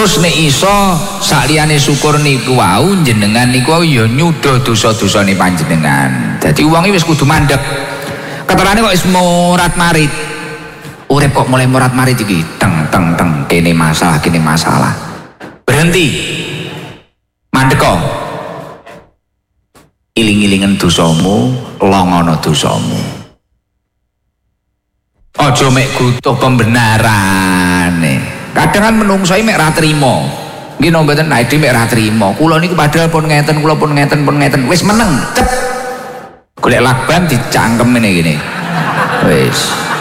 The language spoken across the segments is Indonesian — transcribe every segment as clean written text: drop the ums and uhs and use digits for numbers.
Terus nek iso sakliyane syukur niku wau jenengan niku ya nyuda dosa-dosane panjenengan. Dadi wong iki wis kudu mandeg. Keterane kok wis morat-marit. Urip kok mulai morat-marit iki teng kene masalah. Berhenti. Mandeg kok. Iling-ilingen dosamu, longono dosamu. Aja mek butuh pembenarane. Kadang kan menungso iki mek ra trima. Nggih no mboten nek mek ra trima. Kula niku padahal pun ngeten, kula pun ngeten. Wis meneng, cep. Golek lakban dicangkem ngene gini. Wis.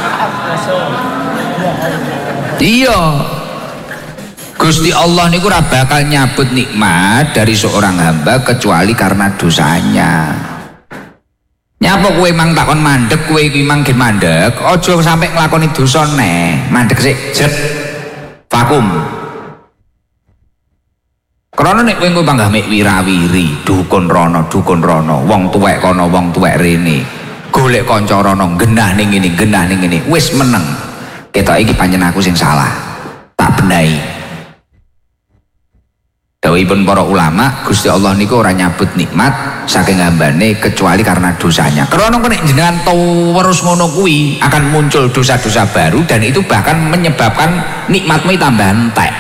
Iya. Gusti Allah niku ora bakal nyabut nikmat dari seorang hamba kecuali karena dosanya. Nyapa kowe mang takon mandeg, kowe iki mang gen mandeg, aja sampai nglakoni dosa neh. Mandeg sik, jet. Vakum. Karena nek kowe panggah mek wirawiri, dukun rono, wong tuwek kono, wong tuwek rene. Golek kanca rono, genah ning ngene, wis meneng. Ketok iki pancen aku sing salah. Tak benahi. Dawuhipun para ulama, Gusti Allah niku ora nyabut nikmat saking hambane kecuali karena dosanya. Karena nek jenengan terus ngono kuwi akan muncul dosa-dosa baru dan itu bahkan menyebabkan nikmatmu tambah entek.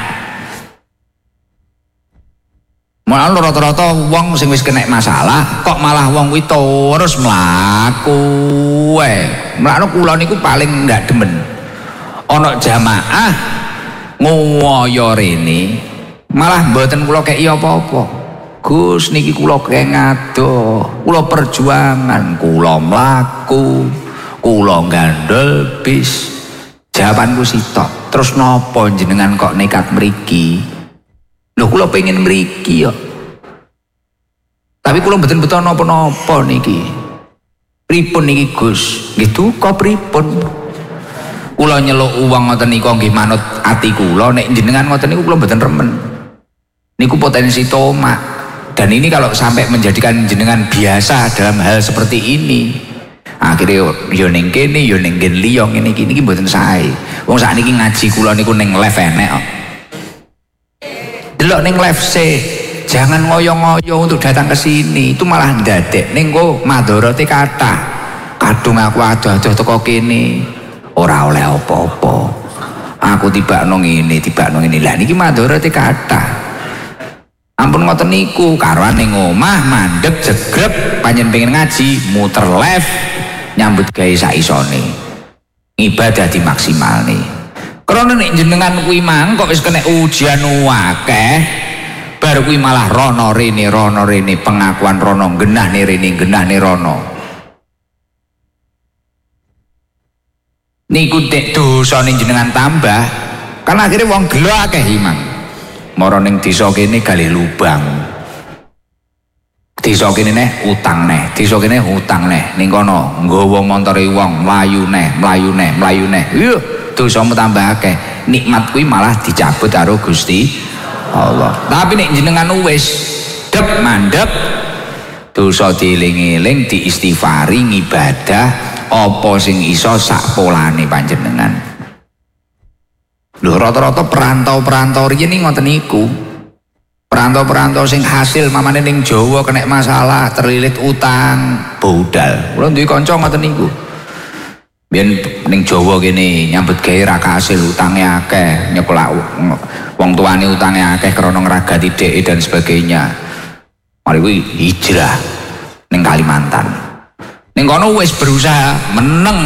Malah rata-rata wong sing wis kena masalah kok malah wong kuwi terus mlaku wae. Mulane kula niku paling ndak demen. Ana jamaah ngoyo rene malah mboten kula kei apa-apa. Gus niki kula kengado, kula perjuangan, kula mlaku, kula gandel bis. Jawabanku sitok. Terus napa jenengan kok nekat mriki? Lho kula pengen mriki ya. Tapi kula mboten beto napa-napa niki. Pripun niki Gus? Nggih duka pripun? Kula nyeluk uang ngoten niku nggih manut ati kula, nek jenengan ngoten niku kula mboten remen. Niku potensi tomak. Dan ini kalau sampai menjadikan jenengan biasa dalam hal seperti ini, akhirnya yo ning kene yo ning nggen liya ngene iki niki mboten sae. Wong sakniki ngaji kula niku ning live enek kok. Delok ning live jangan ngoyo-ngoyo untuk datang ke sini. Itu malah ndadek ning kok madharate kathah. Kadung aku adoh-adoh teko kene ora oleh apa-apa. Aku tibakno ngene. Lah niki madharate kathah. Ampun ngoten niku karuan ning omah mandeg jegrep panjen pengen ngaji muter live nyambut gawe sak isone ibadah dimaksimalne. Karena nek jenengan kuwi mang kok wis kena ujian akeh baru kuwi malah rono rene pengakuan rono genah ne rono. Niku nek dosane jenengan tambah kan akhirnya wong gelo akeh imang. Mara ning desa kene galih lubang. Desa kene neh utang neh, ning kono nggawa montore wong mlayu neh. Iya, dosamu tambah akeh. Nikmat kuwi malah dicabut karo Gusti Allah. Tapi nek jenengan wis mandeg dosa dieling-eling, diistighfari, ngibadah apa sing iso sak polane panjenengan. Lho rata-rata perantau-perantau riyen ngoten niku. Perantau-perantau sing hasil mamane ning Jawa kena masalah, terlilit utang, budal. Kula duwe kanca ngoten niku. Biyen ning Jawa kene nyambut gawe ra kasil utange akeh, nyekolak wong tuane utange akeh krana ngragati dheke dan sebagainya. Mari kuwi hijrah ning Kalimantan. Ning kono wis berusaha meneng.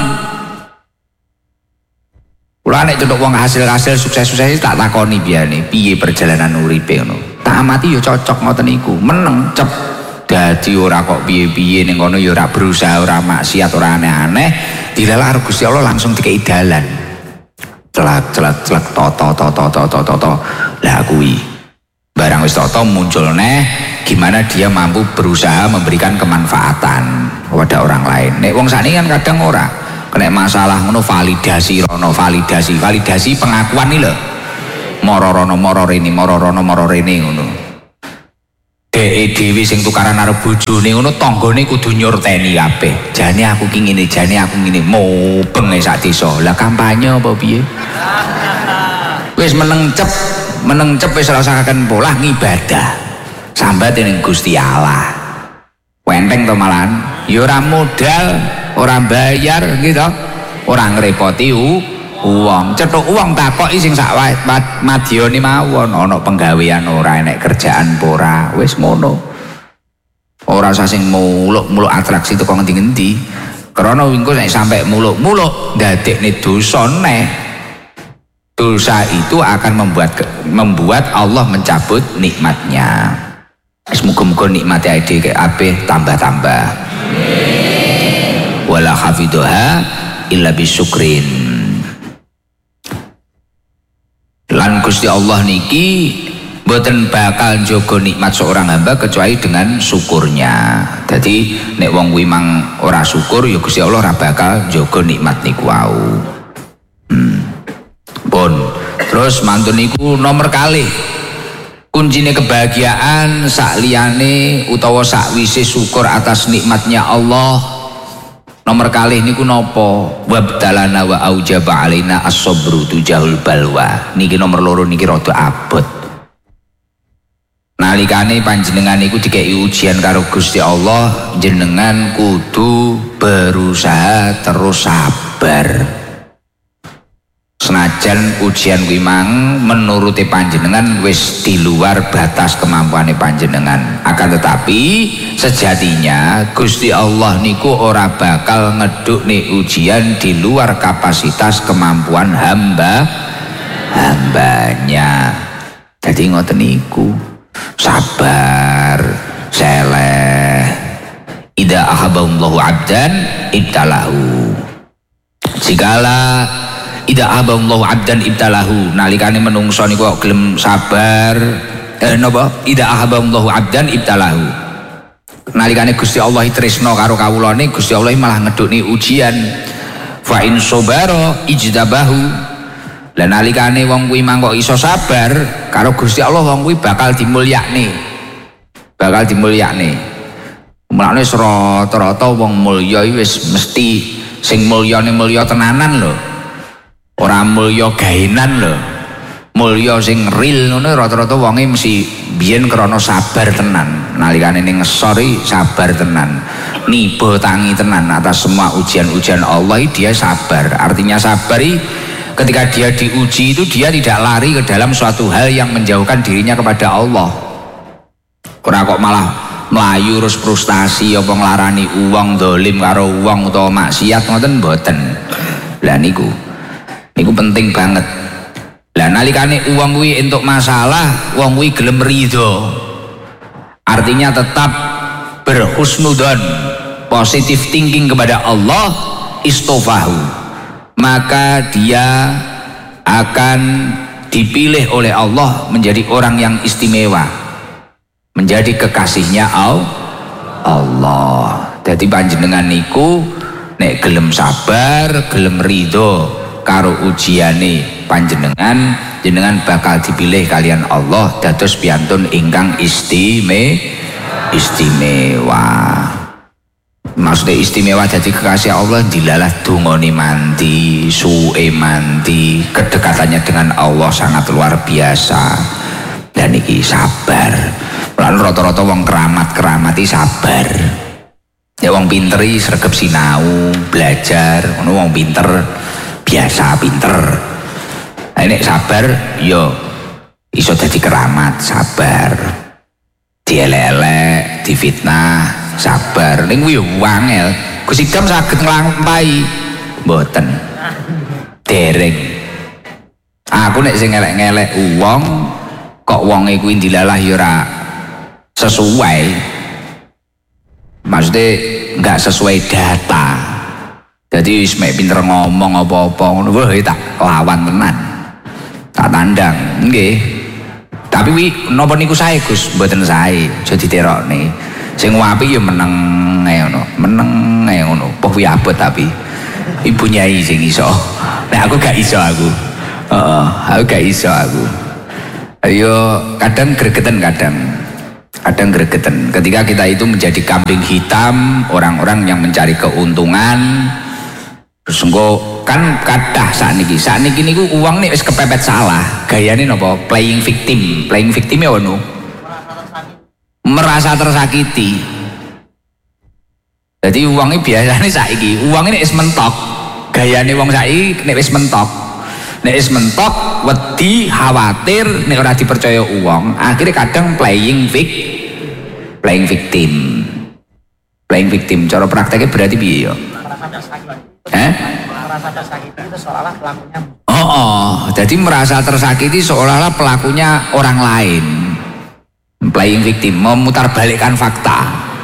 Kula nek cetok wong hasil-hasil sukses-sukses tak takoni biyane piye perjalanan uripe ngono. Tak amati ya cocok ngoten niku, meneng cep. Dadi ora kok piye-piye ning kono ya ora berusaha, ora maksiat, ora aneh-aneh, dilalah karo Gusti Allah langsung dikei dalan. Celak toto. Lah kuwi. Barang wis toto muncul neh gimana dia mampu berusaha memberikan kemanfaatan kepada orang lain. Nek wong sakniki kan kadang ora kena masalah ngono validasi pengakuan nih lho. Moro rono moro rene ngono. Dheke dhewe sing tukaran karo bojone ngono tanggane kudu nyurteni kabeh. Jane aku ki ngene, mobeng sak desa. Lah kampanye apa piye? Wis meneng cep menengcep wis rasakan pola ngibadah sambat ning Gusti Allah. Wenteng to malahan, ya ora modal, ora bayar gitu, ora ngrepoti uang. Cetuk uang takoki sing sak madyane mawon, ana penggawean ora, enek kerjaan ora, wis ngono. Ora usah sing muluk-muluk atraksi teko ngendi-endi. Karena wingko nek sampai muluk-muluk ndadekne dosa neh. Dosa itu akan membuat Allah mencabut nikmatnya. Semoga-moga nikmati ide kabeh tambah-tambah. Wala hafidhuha illa bisyukrin. Lan Gusti Allah niki mboten bakal njogo nikmat seorang hamba kecuali dengan syukurnya. Jadi nek wong kuwi mang ora syukur ya Gusti Allah ora bakal njogo nikmat niku wau. Pun terus mantun niku nomor kalih kuncine kebahagiaan sak liyane utawa sakwise syukur atas nikmatnya Allah. Nomor kalih niku napa? Wabtalana wa aujaba alaina as-sabru tujahul balwa. Niki nomor loro niki rada abot. Nalikane panjenengan niku dikei ujian karo Gusti Allah, jenengan kudu berusaha terus sabar. Senajan ujian kuwi mang menuruti panjenengan wis di luar batas kemampuane panjenengan, akan tetapi sejatinya Gusti Allah niku ora bakal ngedukne ujian di luar kapasitas kemampuan hambanya. Jadi ngoten niku. Sabar, seleh. Idza ahabballahu 'abdan ibtalahu. Jikalau idza ahabballahu 'abdan ibtalahu, nalikane menungso niku kok gelem sabar, napa? Idza ahabballahu 'abdan ibtalahu. Nalikane Gusti Allah tresna karo kawulane, Gusti Allah malah ngedukne ujian. Fa in sabara ijtabahu. Lah nalikane wong kuwi mangkok iso sabar karo Gusti Allah, wong kuwi bakal dimulyakne. Bakal dimulyakne. Mulane rata-rata wong mulya wis mesti sing mulyane mulya tenanan lho. Ora mulya gaenan lho. Mulya sing real ngono rata-rata wonge mesti biyen krana sabar tenan. Nalikane ning ngesori sabar tenan. Nibo tangi tenan atas semua ujian-ujian Allah, dia sabar. Artinya sabar ketika dia diuji itu dia tidak lari ke dalam suatu hal yang menjauhkan dirinya kepada Allah. Ora kok malah melayu terus frustasi apa nglarani uang dolim karo uang utawa maksiat ngoten mboten. Lah niku penting banget. Lah nalikane uang kuwi entuk masalah, wong kuwi gelem ridho. Artinya tetap berhusnudzon, positive thinking kepada Allah, istofahu. Maka dia akan dipilih oleh Allah menjadi orang yang istimewa, menjadi kekasihnya Allah. Jadi panjenengan niku nek gelem sabar, gelem ridho karo ujiane panjenengan, jenengan bakal dipilih kalian Allah dados piantun ingkang istimewa. Maksudnya istimewa jadi kekasih Allah, dilalah dungoni manti, suwe manti, kedekatannya dengan Allah sangat luar biasa. Dan iki sabar. Lalu rata-rata wong keramat-keramati sabar. Ya wong pinteri sregep sinau, belajar, ngono wong pinter biasa pinter. Nah, ini sabar yo iso dadi keramat, sabar. Dielek-elek, difitnah, sabar. Ning kuwi wangel. Gus Idam saged nglampahi mboten. Dereng. Aku nek sing ngelek-ngelek wong kok wonge kuwi dilalah ya ora sesuai. Maksudnya enggak sesuai data. Jadi wis mek pinter ngomong apa-apa ngono wae tak lawan tenan. Tak tandang, nggih. Tapi wi napa niku sae Gus, mboten sae, aja diterokne. Sing apik ya meneng ae ngono. Poh wi abot tapi Ibu Nyai sing iso. Nek aku gak iso aku. Aku gak iso aku. Ayo kadang gregeten ketika kita itu menjadi kambing hitam orang-orang yang mencari keuntungan, Terus engko kan kathah sakniki niku uang nih wis kepepet salah. Gayane napa? Playing victim. Playing victim ya ono. Merasa tersakiti. Jadi uangnya biasanya saiki, uangnya wis mentok. Gayane wong saiki nek wis mentok. Nek wis mentok, wedi, khawatir nek ora dipercaya uang, akhirnya kadang playing victim. Playing victim cara prakteknya berarti piye ya? Merasa tersakiti itu seolah-olah pelakunya. Jadi merasa tersakiti seolah-olah pelakunya orang lain. Playing victim, memutarbalikkan fakta.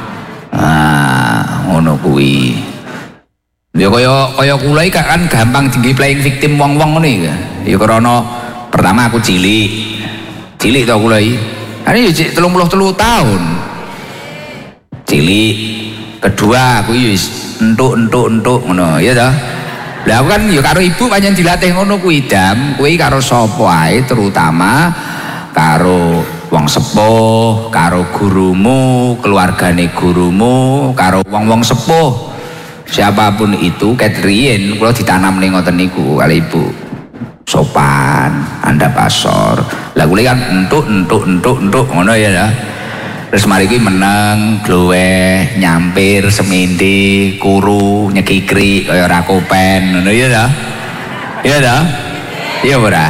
Ngono kuwi. Ya kaya kula iki kan gampang tinggi playing victim wong-wong ngene iki. Ya karena pertama aku cilik to kula iki. Kan ya 33 tahun. Cilik. Kedua aku wis entuk ngono ya toh. Lah aku kan ya karo ibu pancen dilatih ngono kuwi Dam, kuwi karo sapa ae terutama karo wong sepuh, karo gurumu, keluargane gurumu, karo wong-wong sepuh. Siapapun itu ketrien kula ditanam ning ngoten niku kali ibu. Sopan, andap asor. Lah kuwi kan entuk ngono ya toh. Terus mari kuwi meneng, gloweh, nyampir, semindi, kuru, nyekikri kaya ora kopen, ngono ya ta? Iya ta? Iya ora?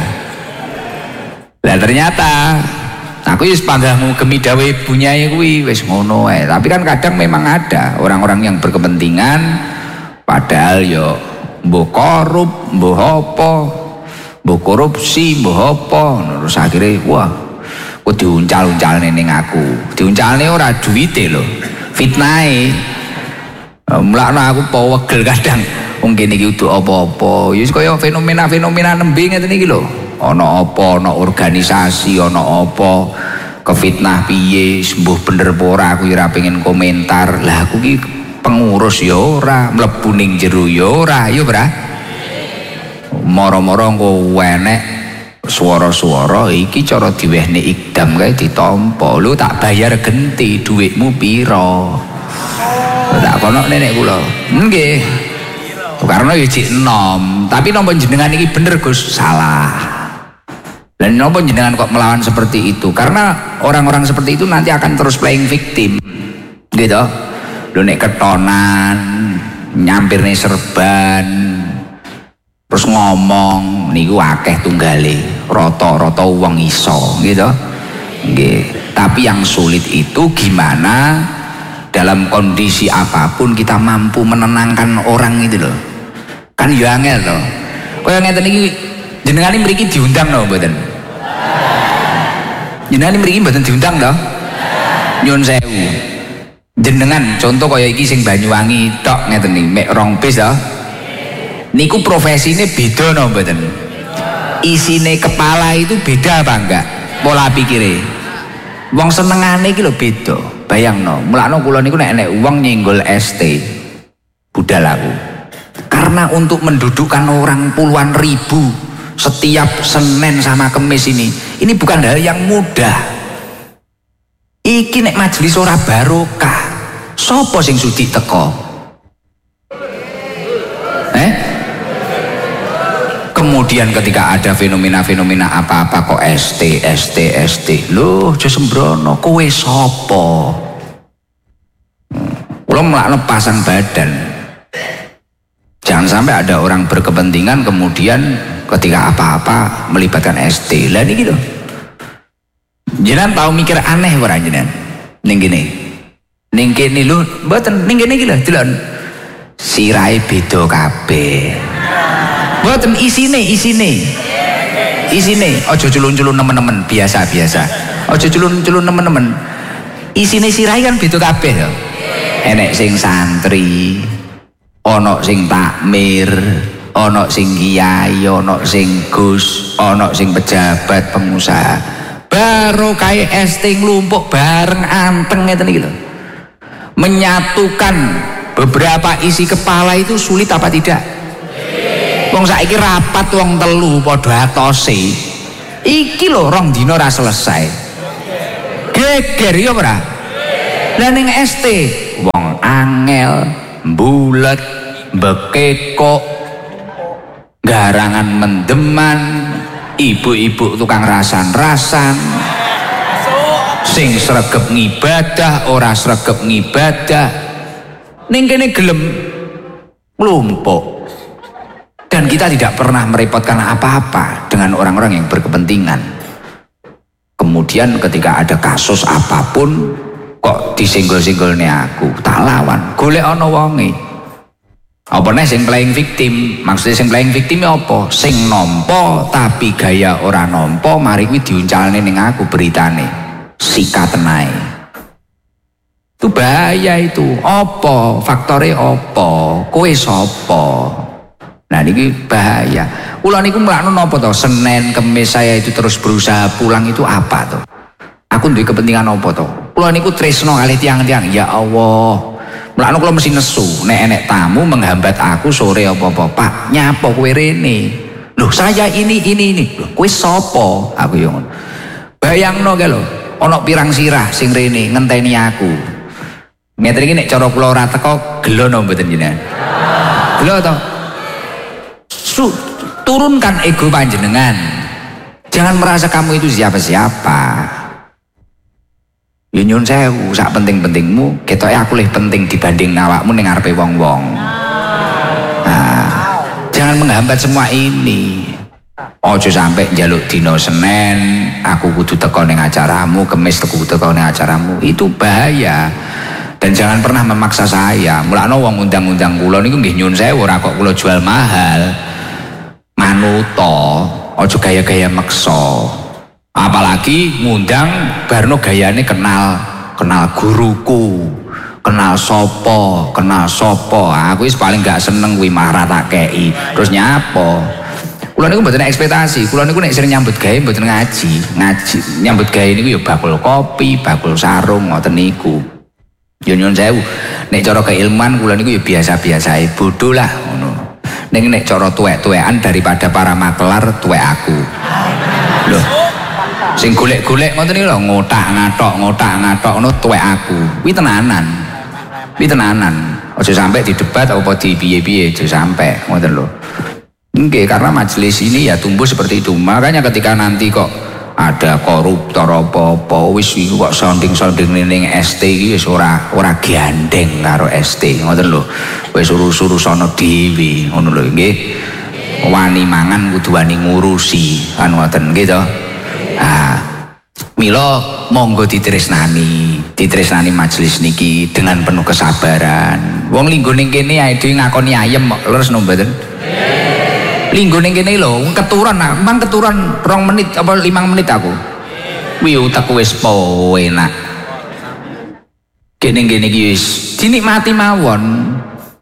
Lah ternyata aku wis panggahmu gemi dawe bunyai kuwi wis ngono ae. Tapi kan kadang memang ada orang-orang yang berkepentingan padahal ya mbok korup, mbok apa, mbok korupsi, mbok apa, terus akhirnya wah kok diuncal-uncalne ning aku. Diuncalne ora duwite lho. Fitnahe. Mulakno aku wegel kadang. Wong kene iki kudu apa-apa. Ya kaya fenomena-fenomena nembe ngeten iki lho. Ana apa, ana organisasi, ana apa, kefitnah piye, mbuh bener apa ora aku ora pengen komentar. Lah aku iki pengurus ya ora, mlebu ning jero ya ora, ya ora. Moro-moro engko enek suara-suara iki cara diwehne ikdam kae ditampa. Lho tak bayar genti, dhuwitmu pira? Tak kono nenek kula. Nggih. Karena ya cik enom, tapi napa jenengan iki bener Gus? Salah. Dan napa jenengan kok melawan seperti itu? Karena orang-orang seperti itu nanti akan terus playing victim. Gitu. Lho nek ketonan, nyampirne serban, terus ngomong niku akeh tunggale. Rata-rata wong iso gitu. Nggih. Tapi yang sulit itu gimana dalam kondisi apapun kita mampu menenangkan orang itu loh. Kan ya angel to. Kaya ngeten iki jenengan mriki diundang lho mboten? Jenengan mriki mboten diundang to? Nyun sewu. Jenengan contoh kaya iki sing Banyuwangi tok ngeten iki mek rong bis to. Niku profesine beda no mboten? Isine kepala itu beda apa enggak? Pola pikire. Wong senengane iki lho beda. Bayangno, mulakno kula niku nek wong nyenggol ST budal aku. Karena untuk mendudukkan orang puluhan ribu setiap Senin sama Kemis ini bukan hal yang mudah. Iki nek majelis ora barokah. Sopo sing sudi teko? Kemudian ketika ada fenomena-fenomena apa-apa kok ST. Loh, aja sembrono, kowe sapa? Kula mlakno pasang badan. Jangan sampai ada orang berkepentingan kemudian ketika apa-apa melibatkan ST. Lah niki lho. Jenengan tau mikir aneh ora jenengan? Ning kene. Ning kene lho, mboten ning kene iki lho, delok. Sirahe beda kabeh. Mboten isine. Aja culun-culun nemen-nemen, biasa. Aja culun-culun nemen-nemen. Isine sirahe kan beda kabeh lho. Enek sing santri, ana sing takmir, ana sing kiai, ana sing gus, ana sing pejabat pengusaha. Baru kae ST nglumpuk bareng anteng ngeten iki lho. Menyatukan beberapa isi kepala itu sulit apa tidak? Wong saiki rapat wong telu padha atose. Iki lho rong dina ora selesai. Geger ya ora? Lah ning ST wong angel, mbulet, bekekok, garangan mendeman, ibu-ibu tukang rasan-rasan, sing sregep ngibadah, ora sregep ngibadah, ning kene gelem nglumpuk. Dan kita tidak pernah merepotkan apa-apa dengan orang-orang yang berkepentingan. Kemudian ketika ada kasus apapun, kok disenggol-senggolne aku, tak lawan, golek ana wonge. Apa nih sing playing victim? Maksudnya sing playing victim apa? Sing nompo tapi gaya ora nompo, mari kuwi diuncalne ning aku beritane. Sikaten ae. Itu bahaya itu. Apa? Faktore apa? Kowe sapa? Nah niki bahaya. Kula niku mlakno napa to? Senin, Kamis saya itu terus berusaha pulang itu apa to? Aku duwe kepentingan apa to? Kula niku tresno kalih tiang-tiang. Ya Allah. Mlakno kula mesti nesu nek enek tamu menghambat aku sore apa-apa. Pak, nyapa kowe rene? Loh, saya ini. Loh, kowe sapa? Aku yo ngono. Bayangno ge lho, ana pirang sirah sing rene ngenteni aku. Ngeten iki nek cara kula ora teko gelo no mboten jenengan. Gelo to? Turunkan ego panjenengan. Jangan merasa kamu itu siapa-siapa. Ya nyun sewu, sak penting-pentingmu, ketoke aku lebih penting dibanding awakmu ning ngarepe wong-wong. Nah, jangan menghambat semua ini. Ojo sampai njaluk dino Senin, aku kudu teko ning acaramu, Kamis aku teko ning acaramu. Itu bahaya. Dan jangan pernah memaksa saya. Mulane wong undang-undang kula niku nggih nyun sewu, ora kok kula jual mahal. Manuto, ojo gaya-gaya meksa. Apalagi ngundang barno gayane kenal guruku, kenal sopo. Aku wis paling gak seneng kuwi marah tak kei. Terus nyapo? Kula niku mboten ekspektasi. Kula niku nek sering nyambut gawe mboten ngaji. Nyambut gawe niku ya bakul kopi, bakul sarung ngoten niku. Yo nyun sewu. Nek cara keilmuan kula niku ya biasa-biasa ae, bodoh lah ngono. Nek cara tuwek-tuwekan daripada para makelar tuwek aku. Loh, sing golek-golek ngoten iki lho, ngotak-ngatok ngono tuwek aku. Kuwi tenanan. Aja sampai di debat apa di piye-piye, aja sampai ngoten lho. Nggih, karena majelis ini ya tumbuh seperti itu. Makanya ketika nanti kok ada koruptor apa-apa wis iku kok sounding ning ST iki wis ora gandeng karo ST ngoten lho. Wis urus-urus ana dhewe ngono lho nggih. Wani mangan kudu wani ngurusi kan ngoten nggih to. Ah, mila monggo ditresnani majelis niki dengan penuh kesabaran. Wong linggo ning kene ae dhewe ngakoni ayem kok leres no mboten? Linggo ning kene lho, keturon mang keturon 2 menit apa 5 menit aku. Kuwi utekku wis enak. Kene-kene iki wis dinikmati mawon.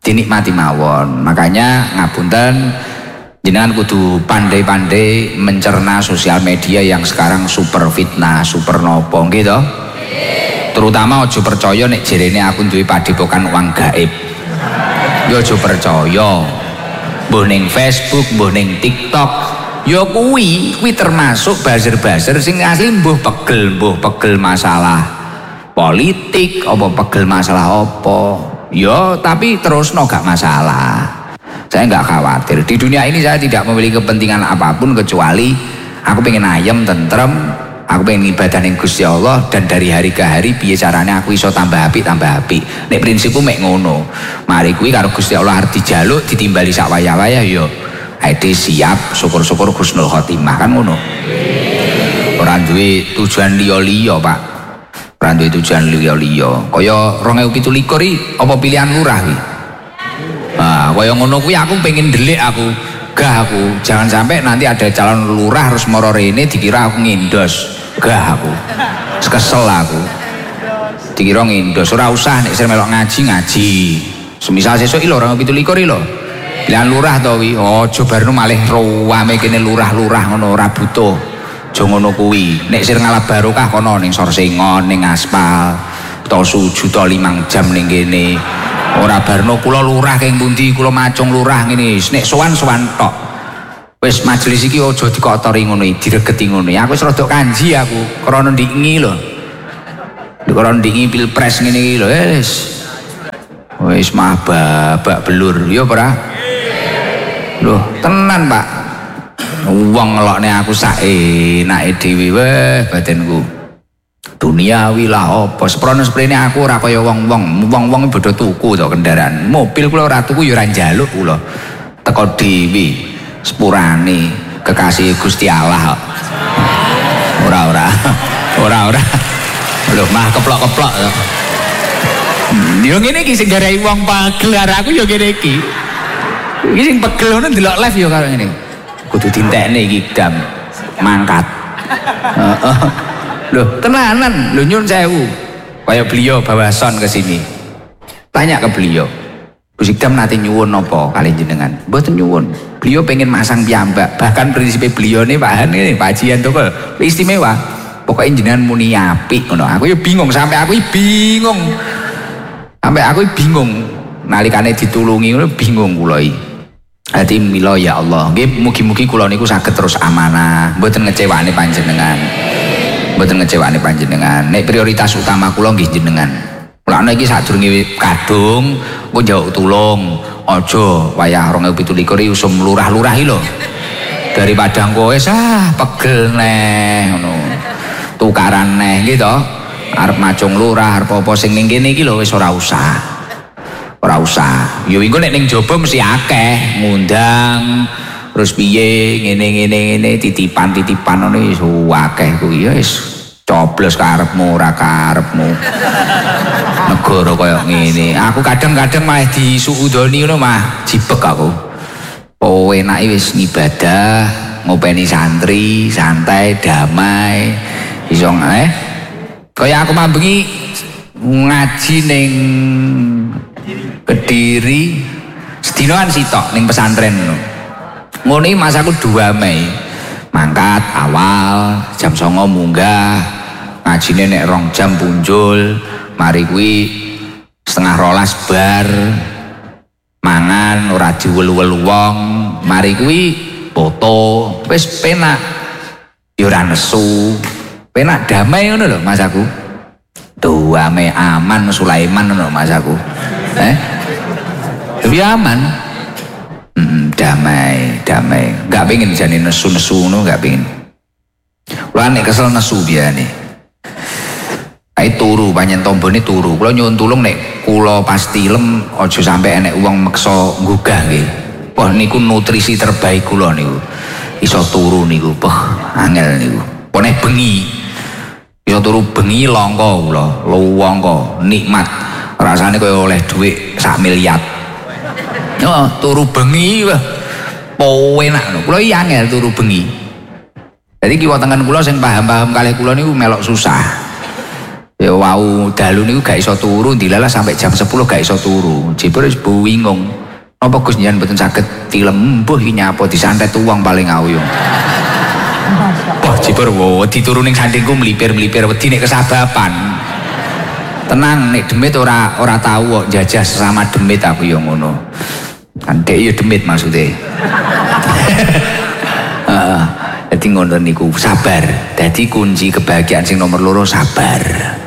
Makanya ngapunten jenengan kudu pandai-pandai mencerna sosial media yang sekarang super fitnah, super nopo nggih to. Terutama aja percaya nek jerene aku duwe padepokan uang gaib. Yo aja percaya. Mbuh ning Facebook, mbuh ning TikTok, ya kuwi termasuk buzzer-buzzer sing asli mbuh pegel masalah politik, apa pegel masalah apa. Ya tapi terusno gak masalah. Saya nggak khawatir. Di dunia ini saya tidak memiliki kepentingan apapun kecuali aku pengen ayem, tentrem, aku pengen ibadah ning Gusti Allah, dan dari hari ke hari piye carane aku iso tambah apik. Nek prinsipku mek ngono. Mari kuwi karo Gusti Allah arep dijaluk ditimbali sak wayah-wayah ya. Aide siap, syukur-syukur husnul khotimah kan ngono. Ora duwe tujuan liya-liya, Pak. Ora duwe tujuan liya-liya. Kaya 2017 iki apa pilihan lurah kuwi. Nah, kaya ngono kuwi aku pengen ndelik aku. Gah aku, jangan sampai nanti ada calon lurah harus moro rene dikira aku ngindos. Gah aku. Kesel aku. Dikira ngindos, ora usah nek sing melok ngaji. Semisal sesuk iki lho 2017 iki lho. Pilihan lurah to wi. Aja barno malih ruwame kene lurah-lurah ngono ora butuh. Aja ngono kuwi. Nek sir ngalap barokah kono ning Sorsengon, ning aspal, to sujud to 5 jam ning kene. Ora barno kula lurah keng pundi, kula macung lurah ngene. Nek sowan-sowan tok. Wis majelis iki aja dikotori ngono iki, diregeti ngono. Aku wis rada kanji aku krana ndingi lho. Krana ndingi pilpres ngene iki lho, wis mah babak belur ya ora. Lho Loh, tenan Pak. Wong ngelokne aku sak enake dhewe weh batinku. Duniawi lah apa seprene aku ora kaya wong-wong padha tuku to kendaraan. Mobil kula ora tuku ya ora njaluk kula. Teko dhewe sepurane kekasih Gusti Allah kok. Ora. Lho mah keplok-keplok to. Yo ngene iki sing garai wong pagel aku yo ngene iki. Iki sing pegel ngono ndelok live yo karo ngene. Kudu dintekne iki dam mangkat. Heeh. Loh, tenanan, lho nyun sewu. Kayak beliau bawa son ke sini. Tanya ke beliau. Gus Ikdam nate nyuwun apa kali jenengan? Mboten nyuwun. Beliau pengen masang piyambak. Bahkan prinsip beliau ini Pak Han ini Pak Haji Yanto istimewa. Pokoknya jenengan muni apik ngono. Aku ya bingung sampai aku bingung. Nalikane ditulungi ngono bingung kula iki. Hati mila ya Allah. Nggih mugi-mugi kula niku saged terus amanah, mboten ngecewani panjenengan. Nek prioritas utama kula nggih jenengan. Mulane iki sadurunge kadung engko njaluk tulung, aja wayah 2017 usum lurah-lurah iki lho. Daripada engko wis pegel neh ngono. Tukaran neh nggih to. Arep macung lurah arep apa sing ning kene iki lho wis ora usah. Ya engko nek ning jaba mesti akeh ngundang terus piye ngene titipan ngono wis akeh kuwi ya wis coblos karepmu ora karepmu. Negara kaya ngene. Aku kadang-kadang malah disuudoni ngono mah jibek aku. Oh enake wis ngibadah, ngopeni santri, santai, damai. Iso kaya aku mambengi ngaji ning Kediri sedinoan sitok ning pesantren ngono iki mas aku 2 Mei mangkat awal jam 09.00 munggah ngajine nek 2 jam punjul mari kuwi 11:30 bar mangan ora diwel-wel wong mari kuwi foto wis penak ya ora nesu penak damai ngono lho mas aku 2 Mei aman Sulaiman ngono mas aku lebih aman damai gak pengen jane nesu-nesu ngono gak pengen kula nek kesel nesu biane ae turu panjen tombone turu kula nyuwun tulung nek kula pas tilem aja sampe enek wong meksa nggugah nggih wah niku nutrisi terbaik kula niku iso turu niku angel niku pone bengi iso turu bengi langka kula luwangka nikmat rasane kaya oleh dhuwit 1 miliar. Turu bengi wah enak. Kula iki angel turu bengi. Dadi kiwa tengen kula sing paham-paham kalih kula niku melok susah. Ya wau dalu niku gak iso turu dilalah sampai jam 10 gak iso turu. Jebul wis bingung. Napa Gus njenengan mboten saged tilem mbuh iki nyapa disantet uang paling awuyung. Wah jebul wedi turu ning sandingku mlipir-mlipir wedi nek kesabapan. Tenang nek demit ora tahu kok jajah sesama demit aku yo ngono. Kan dek yo demit maksudnya. Dadi ngono niku sabar. Dadi kunci kebahagiaan sing nomor 2 sabar.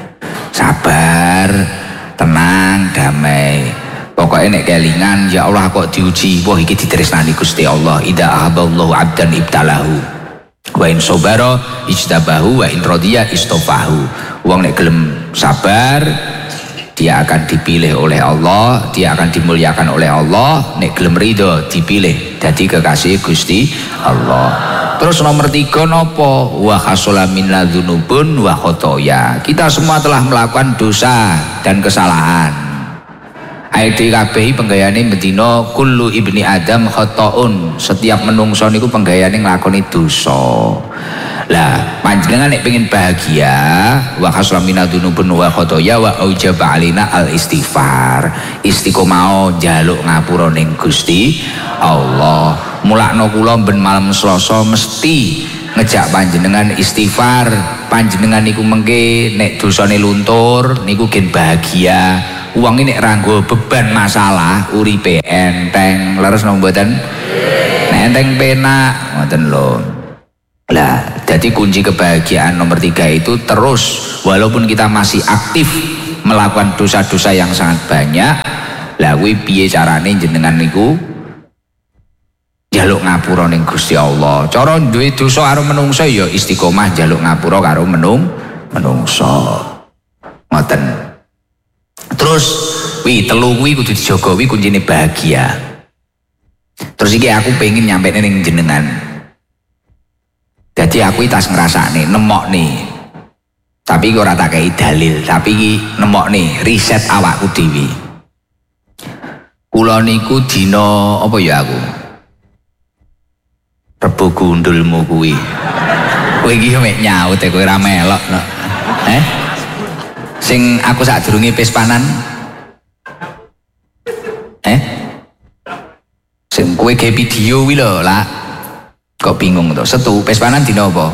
Tenang, damai. Pokoknya nek kelingan ya Allah kok diuji, wah iki ditresnani Gusti Allah. Idza ahaballahu 'abdan ibtalahu. Wa in sabara ijtabahu wa in radiya istofahu. Wong nek gelem sabar dia akan dipilih oleh Allah, dia akan dimuliakan oleh Allah. Nek gelem ridho dipilih dadi kekasih Gusti Allah. Terus nomor 3 nopo wa hasala minna dzunubun wa khotoya. Kita semua telah melakukan dosa dan kesalahan. Ayat kabeh penggayane bendina kullu ibni adam khotoun. Setiap menungso niku penggayane nglakoni dosa. Lah panjenengan nek pengen bahagia wa hasala minna dzunubun wa khotoya wa aujaba alina al istighfar. Istiqomah njaluk ngapura ning Gusti Allah. Mulakno kula ben malam Selasa mesti ngejak panjenengan istighfar. Panjenengan niku mengke nek dosane luntur niku gen bahagia. Uang ini ranggo beban masalah uripe enteng leres napa mboten? Enteng penak ngoten lho. Lah jadi kunci kebahagiaan nomor 3 itu terus walaupun kita masih aktif melakukan dosa-dosa yang sangat banyak. Lah kuwi piye carane jenengan niku njaluk ngapura ning Gusti Allah. Cara duwe dosa karo menungso ya istiqomah njaluk ngapura karo menungso. Ngoten. Terus telu kuwi kudu dijaga, kuwi kuncine bahagia. Terus iki aku pengen nyampe ning jenengan. Jadi aku tas ngrasakne, nemokne. Tapi ora tak kei dalil, tapi iki nemokne, riset awakku dhewe. Kula niku dina apa ya aku? Rebo gundulmu kuwi. Kowe iki mek nyaut kowe ora melok no. Sing aku sadurunge pespanan. Sing kowe ge video kuwi lho, Lak. Kok bingung to? Setu pespanan dina apa?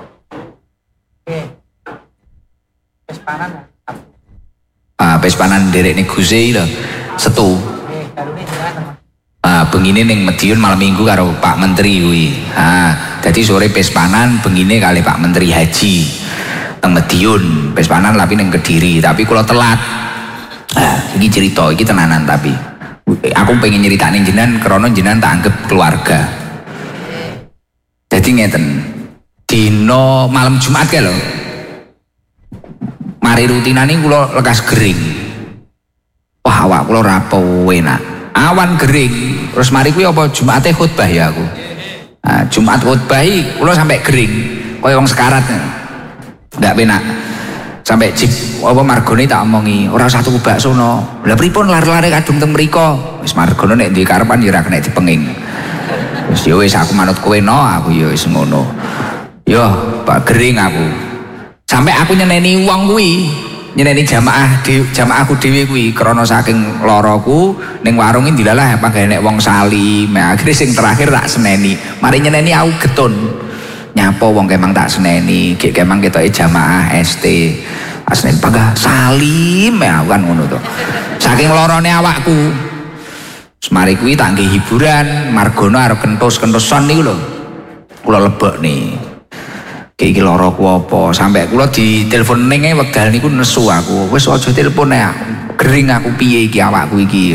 Pespanan. Pespanan nderekne Guse lho. Setu. Bengine ning Madiun malam Minggu karo Pak Menteri kuwi. Dadi sore pespanan bengine kali Pak Menteri Haji teng Madiun. Pespanan tapi ning Kediri, tapi kula telat. Iki cerita iki tenanan tapi aku pengen nyeritakne jenengan krana jenengan tak anggap keluarga. Jadi ngeten. Dino malam Jumat kae lho. Mari rutinane kula lekas gering. Wah, awak kula rapo enak. Awan gering, terus mari kuwi apa Jumate khutbah ya aku. Jumat khutbah iki kula sampai gering, kaya wong sekarat. Ndak penak. Sampai jip apa margone tak omongi, ora usah tuku bakso no. Lah pripun lare-lare kadung teng mriko? Wis margone nek duwe karepan ya ora kena dipenging. Wis ya wis aku manut kowe no, aku ya wis ngono. Yo, Pak gering aku. Sampai aku nyeneni wong kuwi. Nyeneni jamaahku dhewe kuwi krana saking loroku ning warung iki dilalah panggawe nek wong salim. Akhire sing terakhir tak seneni. Mari nyeneni aku getun. Nyapa wong kemang tak seneni, gek kemang ketoke jamaah ST. Asnen panggah salim aku kan ngono to. Saking lorone awakku. Semari kuwi tak nggih hiburan, margono arep kentus-kentusan niku lho. Kula lebokne. Iki lara ku apa sampai kula ditelepon ning wekdal niku nesu aku wis aja telepon aku gering aku piye iki awakku iki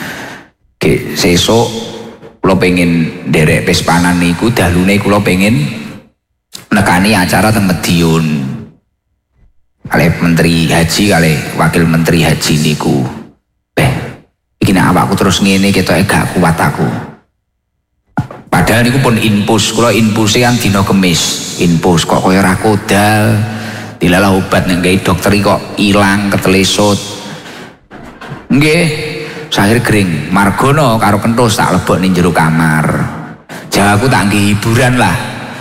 ge sesuk kula pengen nderek pespanan niku dalune kula pengen nekani acara teng Madiun kali Menteri Haji kali Wakil Menteri Haji niku iki nek awakku terus ngene ketoke gak kuat aku. Padahal niku pun infus, kula infuse kan dina Kemis. Infus kok kaya ora kodal. Dilalah obat nek gawe dokter kok ilang ketelesut. Nggih, sair gering. Margono karo kentus tak lebok ning jero kamar. Jawaku tak nggih hiburan lah.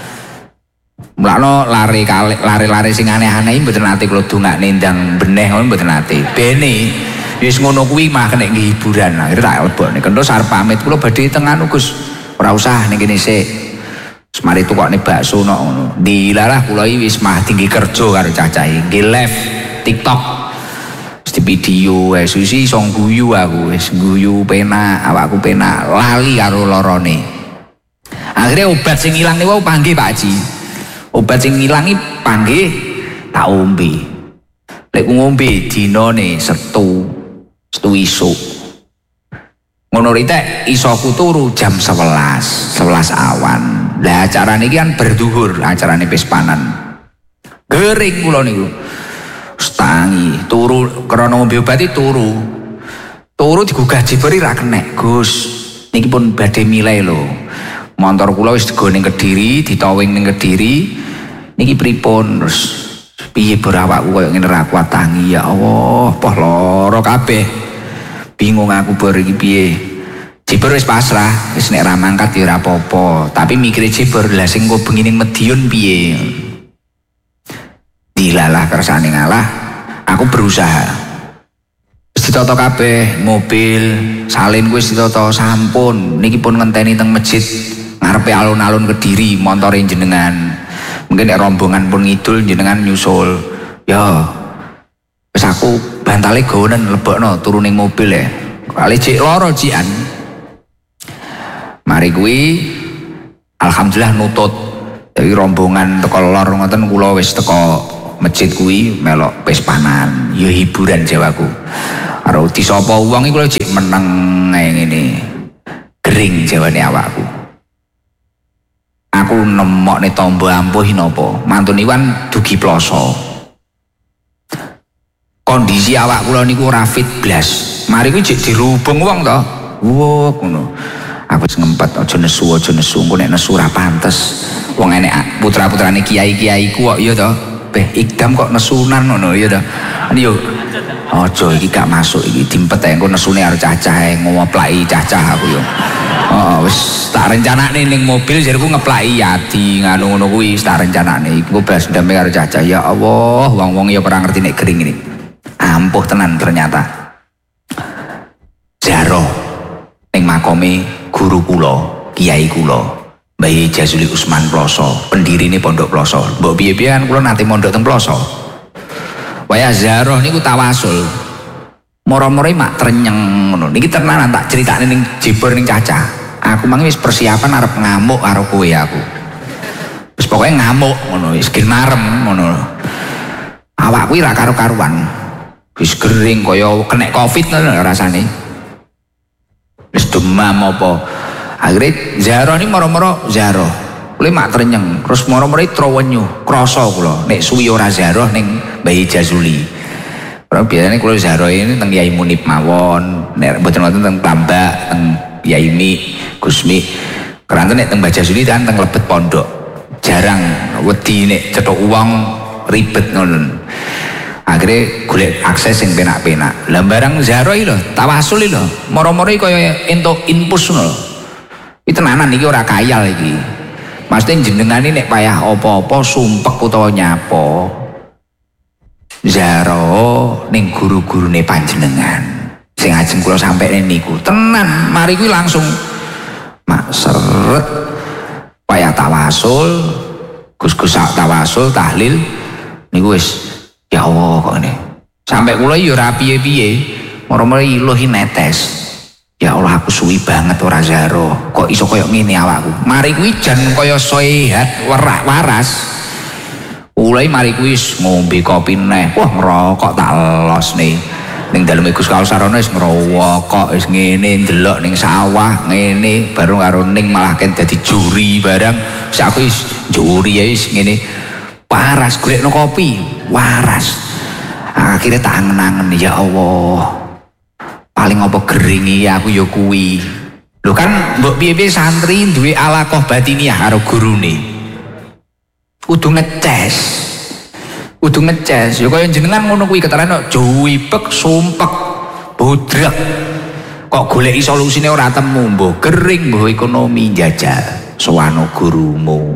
Mulane lare sing aneh-aneh mboten nate kula dongakne ndang beneh ngono mboten nate. Bene wis ngono kuwi mah kena nggih hiburan. Akhire tak lebokne kentus arep pamit kula badhe teng anu Gus. Ora usah ning kene sik. Semari tukokne bakso ngono. Dilalah kula iki wis mah tinggi kerja karo cacahe. Nggih live TikTok. Wis di video wis iso guyu aku, wis guyu penak, awakku penak, lali karo lorone. Akhirnya obat sing ilang niku panggih Pak Haji. Obat sing ilangi panggih tak ombe. Lek ku ngombe dinane Setu isuk. Ngono ritek iso aku turu jam 11 awan. Lah acarane iki kan berduhur, acarane pespanan. Gering kula niku. Stangi, turu krana ngombe obat turu. Turu digugah jebori ra kenek, Gus. Niki pun badhe milih lho. Montor kula wis digo ning Kediri, ditowing ning Kediri. Niki pripun terus piye berawakku koyo ngene ra kuat tangi ya Allah, poh lara kabeh. Bingung aku bar iki piye. Jebor wis pasrah, wis nek ra mangkat ya ora apa-apa, tapi mikire jebor lah sing engko bengi ning Madiun piye. Dilalah kersane ngalah, aku berusaha. Wis ditata kabeh, mobil, salin wis ditata sampun. Niki pun ngenteni teng masjid ngarepe alun-alun Kediri, montore jenengan. Mungkin nek rombongan pun ngidul jenengan nyusul. Ya. Wis aku bantale gonen lebokno turu ning mobil ya. Kali cek loro cian. Mari kuwi alhamdulillah nutut. Dari rombongan teko lor ngoten kula wis teko masjid kuwi melok pespanan. Ya hiburan Jawaku. Karo disapa wong iki kula cek meneng ae ngene. Gering jawane awakku. Aku nemokne tombo ampuh napa mantun iwan dugi ploso. Kondisi awak kula niku ora fit blas. Mari kuwi jek dirubung wong to. Wo ngono. Aku wis ngempet aja nesu engko nek nesu ora pantes. Wong enek putra-putrane kiai-kiai ku kok ya to. Beh ikdam kok nesunan ngono ya to. Yo aja iki gak masuk iki dimpet ae engko nesune karo cacah ngoplaki cacah aku yo. Wis tak rencanane ning mobil jarku ngeplaki Yadi ngono kuwi tak rencanane iku blas ndame karo cacah. Ya Allah, wong-wong ya ora ngerti nek gering ini. Ampuh tenan ternyata. Jaro ning makome guru kula, kiai kula, Mbah Jazuli Usman Ploso, pendirine Pondok Ploso. Mbok piye-piye kan kula nate mondok teng Ploso. Waya Zaroh niku tawasul. Moro-moro mak trenyeng ngono. Niki tenanan tak critakne ning jebor ning cacah. Aku mang wis persiapan arep ngamuk karo kowe aku. Wis pokoke ngamuk ngono, wis gen marem ngono. Awakku ora karo-karuan. Wis gering kaya kena Covid ngono rasane. Wis demam apa. Akhire Zaroh ni moro-moro Zaroh. Kule mak trenyeng, terus moro-moro trowenyu, krasa kula nek suwi ora Zaroh ning Mbah Jazuli. Ora biasane kula Zaroh ini teng Yai Munib mawon, nek mboten wonten teng Tambak, teng Yai Mi, Gusmi. Keranten nek teng Mbah Jazuli kan teng lebet pondok. Jarang wedi nek cetok uang ribet ngono. Akhirnya golek akses yang penak-penak. Lah barang Zaroh iki lho, tawasul iki lho, moro-moro kaya entuk infus ngono. Iki tenanan iki ora kayal iki. Maksudnya jenengan ini nek payah apa-apa sumpek utawa nyapa Zaroh ning guru-gurune panjenengan sing ajeng kula sampeyan niku tenan mari kuwi langsung mak seret payah tawasul Gus-gus tawasul tahlil niku wis ya Allah kok ngene sampai kula ya ora piye-piye moro-moro iluh netes. Ya Allah aku suwi banget ora Zaroh kok iso koyo ngene awakku mari kuwi jan koyo sehat waras mulai mari kuwi ngombe kopi neh wah ngerokok tak los nih ning daleme Gus Kaul Sarana wis ngerokok wis ngene ndelok ning sawah ngene baru karo ning malah ken dadi juri barang sak aku wis juri ya wis ngene waras golekno kopi waras akhirnya tak angen-angen ya Allah paling apa geringi aku ya kuwi lho kan mbok piye-piye santri duwe alaqah batiniah karo gurune kudu ngeces ya kaya jenengan ngono kuwi keteran juwipek sumpek bodrak kok goleki solusine ora temu mbok gering mbok ekonomi njajal sowan gurumu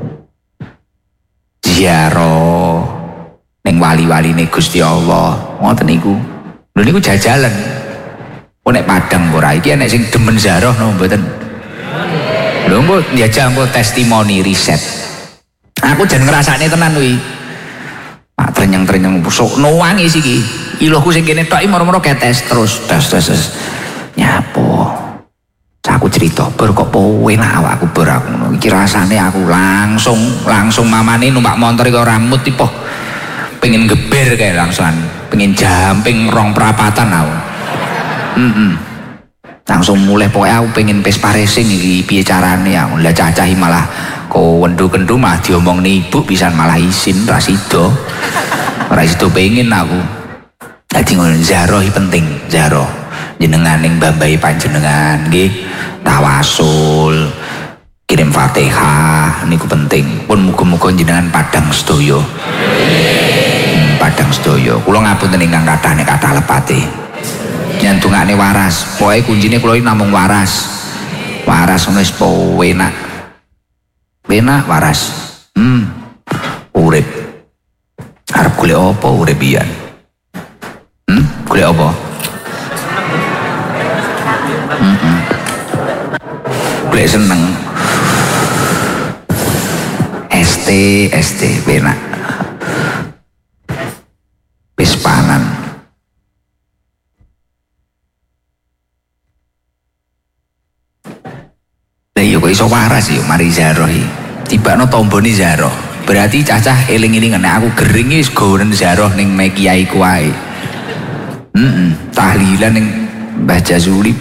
ziarah ning wali-waline Gusti Allah ngoten niku lho niku jajalan. Nek Padang ora iki enek sing demen Zaroh no mboten. Lho engko njajal engko testimoni riset. Aku jan ngrasakne tenan kuwi. Pak trenyeng-trenyeng sok nangis iki. Iluhku sing kene tok iki moro-moro ketes terus tes. Nyapo. Aku cerita bar kok penak awakku bar aku ngono. Iki rasane aku langsung mamane numpak motor iki ora mut tipe. Pengen geber kae langsungan. Pengen jamping rong perapatan aku. Langsung mulai pokoknya aku pengen Vespa racing iki piye carane ya lah cacahi malah kok wendu-kendu mah diomong nih ibu bisa malah izin ra sido pengen aku dadi ngono Zaroh penting Zaroh jenengan ning mbambahi panjenengan nggih tawasul kirim Fatihah niku penting pun muga-muga jenengan padang sedaya padang sedaya kula ngapunten ingkang kathah lepate nyantungane waras pokoke kuncine kula iki namung waras wis enak waras urip arep golek apa urip pian golek apa golek seneng ST enak wis panan ya kok iso waras ya mari Zaroh tibakno tombone Zaroh berarti cacah eling-elingan aku gering wis gonen Zaroh ning Kiai ku wae tahlilan ning Mbah Jazuli